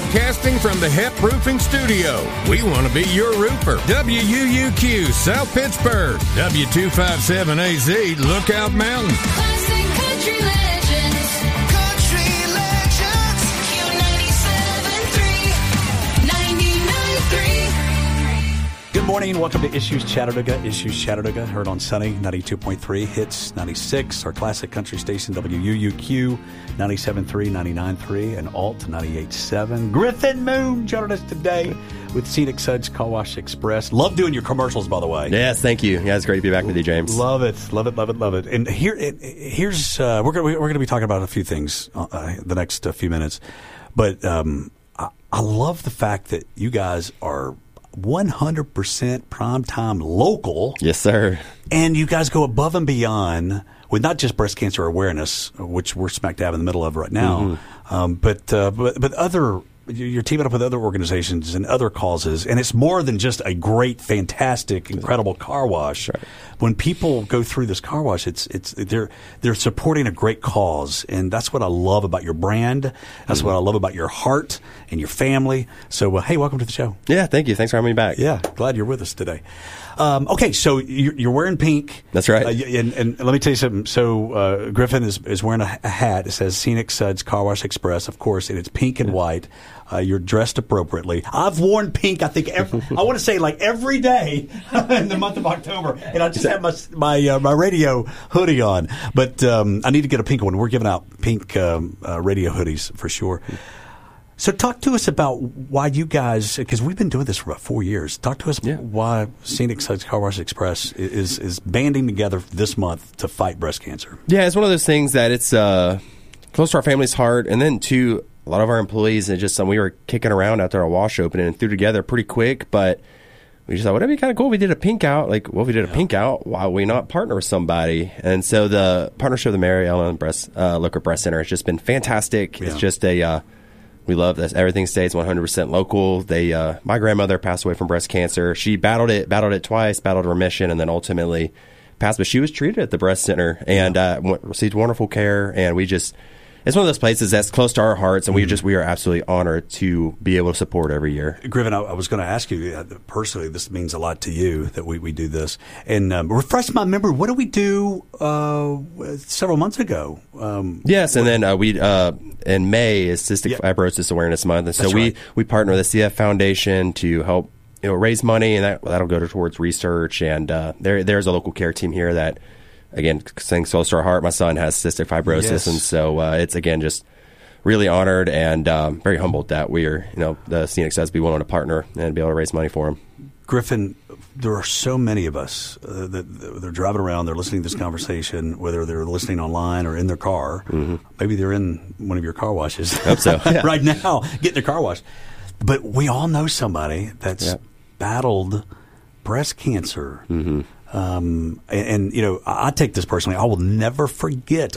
Broadcasting from the HEP Roofing Studio. We want to be your roofer. WUUQ, South Pittsburgh. W257AZ, Lookout Mountain. Classic country legends. Country legends. Q97.3, 99.3. Good morning and welcome to Issues Chattanooga. Issues Chattanooga, heard on Sunny 92.3, Hits 96, our classic country station WUUQ 97.3, 99.3, and Alt 98.7. Griffin Moon joining us today with Scenic Suds Car Wash Express. Love doing your commercials, by the way. Yes, thank you. Yeah, it's great to be back with you, James. Love it, love it, love it, love it. And here's we're going to be talking about a few things the next few minutes, but I love the fact that you guys are 100% primetime local. Yes, sir. And you guys go above and beyond with not just breast cancer awareness, which we're smack dab in the middle of right now, but other. You're teaming up with other organizations and other causes, and it's more than just a great, fantastic, incredible car wash. Right. When people go through this car wash, they're supporting a great cause, and that's what I love about your brand. That's what I love about your heart and your family. So, hey, welcome to the show. Yeah, thank you. Thanks for having me back. Yeah, glad you're with us today. Okay, so you're wearing pink. That's right. And let me tell you something. So Griffin is wearing a hat that says Scenic Suds Car Wash Express, of course, and it's pink and white. You're dressed appropriately. I've worn pink, I think, I want to say like every day in the month of October, and I just have my radio hoodie on. But I need to get a pink one. We're giving out pink radio hoodies for sure. So talk to us about why you guys, because we've been doing this for about 4 years. Talk to us why Scenic Suds Car Wash Express is banding together this month to fight breast cancer. Yeah, it's one of those things that it's close to our family's heart. And then, too, a lot of our employees, and just we were kicking around after our wash opening and threw together pretty quick. But we just thought, wouldn't it be kind of cool if we did a pink out? Like, well, if we did a pink out, why would we not partner with somebody? And so the partnership with the Mary Ellen Looker Breast Center has just been fantastic. Yeah. It's just we love this. Everything stays 100% local. My grandmother passed away from breast cancer. She battled it twice, battled remission, and then ultimately passed. But she was treated at the breast center and received wonderful care. And it's one of those places that's close to our hearts, and we are absolutely honored to be able to support every year. Griffin, I was going to ask you personally. This means a lot to you that we do this. And refresh my memory. What did we do several months ago? Yes, and then we in May is Cystic Fibrosis Awareness Month, and so we partner with the CF Foundation to help raise money, and that'll go towards research. And there's a local care team here that, again, things close to our heart. My son has cystic fibrosis, and so it's, again, just really honored and very humbled that we are, the Scenic Suds be willing to partner and be able to raise money for him. Griffin, there are so many of us that they're driving around, they're listening to this conversation, whether they're listening online or in their car. Maybe they're in one of your car washes Hope so. right now, getting their car washed. But we all know somebody that's battled breast cancer. And I take this personally. I will never forget.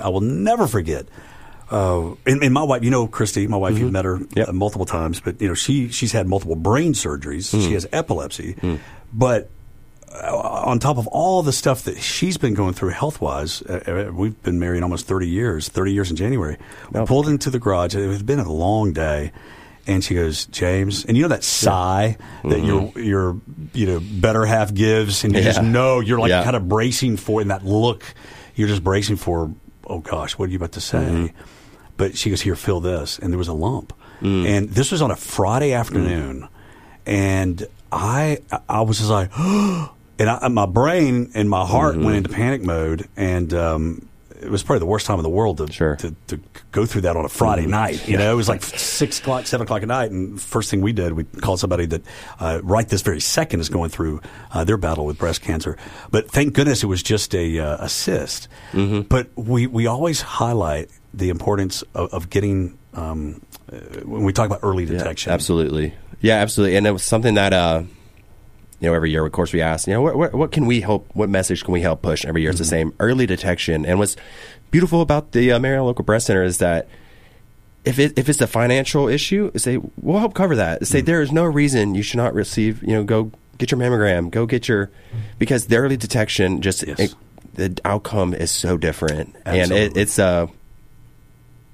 And my wife, Christy, my wife, you've met her multiple times, but she's had multiple brain surgeries. She has epilepsy, but on top of all the stuff that she's been going through health-wise, we've been married almost 30 years in January. We pulled into the garage. It had been a long day. And she goes, James, and that sigh that your better half gives, and you just know you're like kind of bracing for, and that look, you're just bracing for, oh gosh, what are you about to say? But she goes, here, feel this, and there was a lump, and this was on a Friday afternoon, and I was just like, and my brain and my heart went into panic mode, and it was probably the worst time in the world to go through that on a Friday night. It was like 6 o'clock, 7 o'clock at night, and first thing we did, we called somebody that right this very second is going through their battle with breast cancer. But thank goodness it was just a cyst. But we always highlight the importance of getting when we talk about early detection. Absolutely. Yeah, absolutely. And it was something that every year, of course, we ask, what can we help? What message can we help push every year? It's the same, early detection. And what's beautiful about the Mary Ellen Local Breast Center is that if it's a financial issue, say we'll help cover that. Say there is no reason you should not receive. Go get your mammogram. Go get because the early detection the outcome is so different. Absolutely. And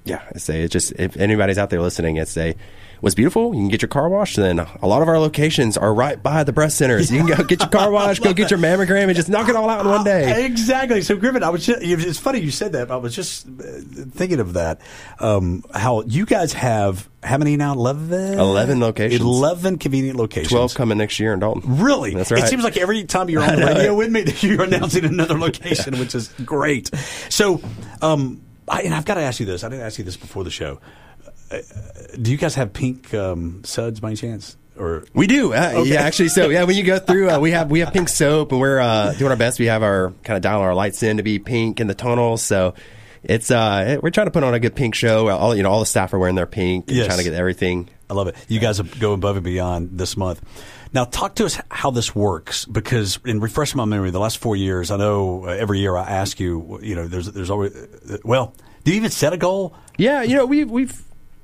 Yeah, I say it's just, if anybody's out there listening, it's what's beautiful, you can get your car washed. And then a lot of our locations are right by the breast centers. You can go get your car washed, go get your mammogram, and just knock it all out in one day. Exactly. So, Griffin, it's funny you said that. I was just thinking of that. How you guys have, how many now? 11 locations. 11 convenient locations. 12 coming next year in Dalton. Really? That's right. It seems like every time you're on the radio with me, you're announcing another location, which is great. So, and I've got to ask you this. I didn't ask you this before the show. Do you guys have pink suds by any chance? Or we do, okay. Yeah. Actually, so when you go through, we have pink soap, and we're doing our best. We have our kind of dialing our lights in to be pink in the tunnels. So it's we're trying to put on a good pink show. All the staff are wearing their pink, and trying to get everything. I love it. You guys go above and beyond this month. Now, talk to us how this works, because in refreshing my memory, the last 4 years, I know every year I ask you, there's always, well, do you even set a goal? Yeah, we've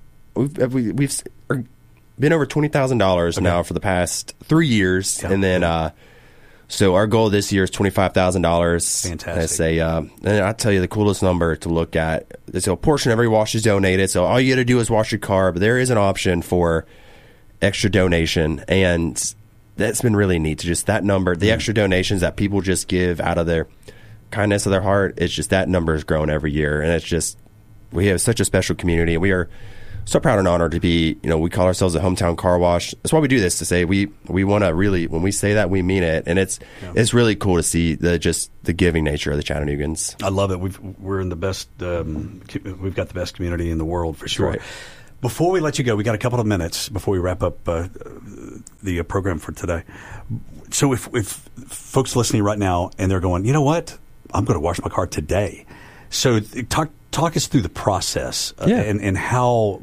been over $20,000 now for the past 3 years, and then so our goal this year is $25,000. Fantastic. And I tell you the coolest number to look at. So a portion of every wash is donated. So all you got to do is wash your car, but there is an option for extra donation, and that's been really neat. To just that number, the extra donations that people just give out of their kindness of their heart. It's just that number has grown every year, and it's just we have such a special community, and we are so proud and honored to be, we call ourselves a hometown car wash. That's why we do this, to say we want to really, when we say that, we mean it. And it's really cool to see the giving nature of the Chattanoogan's. I love it. We're in the best, we've got the best community in the world for sure. Right. Before we let you go, we got a couple of minutes before we wrap up the program for today. So if folks listening right now and they're going, you know what, I'm going to wash my car today. So talk us through the process and how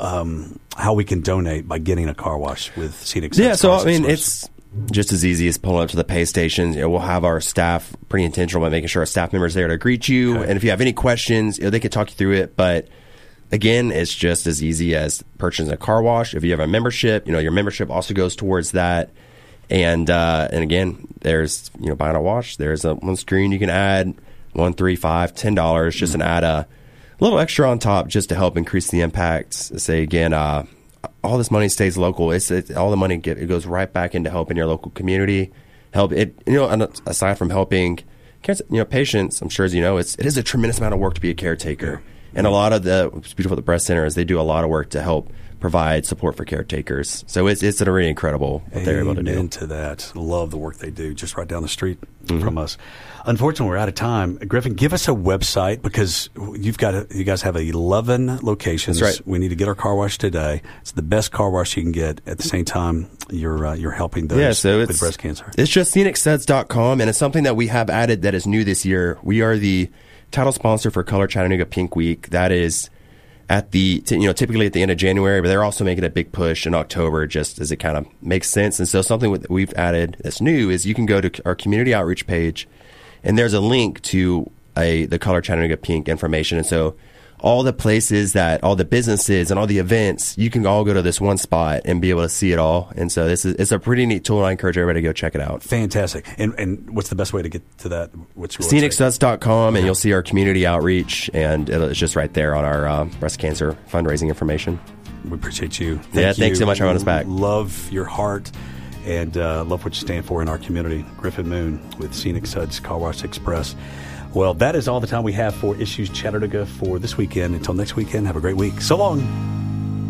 we can donate by getting a car wash with Scenic Suds. Yeah, so I mean, it's just as easy as pulling up to the pay stations. We'll have our staff pretty intentional about making sure our staff members are there to greet you. Okay. And if you have any questions, they can talk you through it. But again, it's just as easy as purchasing a car wash. If you have a membership, your membership also goes towards that. And again, there's buying a wash. There's one screen you can add $1, $3, $5, $10 just and add a little extra on top just to help increase the impact. Say again, all this money stays local. It's all the money it goes right back into helping your local community. Help it. Aside from helping patients, I'm sure as you know, it is a tremendous amount of work to be a caretaker. And a lot of what's beautiful at the breast center is they do a lot of work to help provide support for caretakers. So it's really incredible what they're able to do. Amen to that. Love the work they do just right down the street from us. Unfortunately, we're out of time. Griffin, give us a website, because you guys have 11 locations. That's right. We need to get our car wash today. It's the best car wash you can get. At the same time, you're helping those with breast cancer. It's just ScenicSuds.com, and it's something that we have added that is new this year. We are the title sponsor for Color Chattanooga Pink Week. That is at typically at the end of January, but they're also making a big push in October, just as it kind of makes sense. And so something that we've added that's new is you can go to our community outreach page, and there's a link to the Color Chattanooga Pink information. And so all the places all the businesses and all the events, you can all go to this one spot and be able to see it all. And so it's a pretty neat tool, and I encourage everybody to go check it out. Fantastic. And what's the best way to get to that? ScenicSuds.com, and you'll see our community outreach, and it's just right there on our breast cancer fundraising information. We appreciate you. Thanks so much for having us back. Love your heart and love what you stand for in our community. Griffin Moon with Scenic Suds Car Wash Express. Well, that is all the time we have for Issues Chattanooga for this weekend. Until next weekend, have a great week. So long.